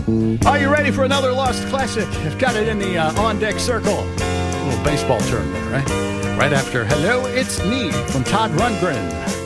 Are you ready for another Lost Classic? I've got it in the on-deck circle. A little baseball term there, right? Right after Hello, It's Me from Todd Rundgren.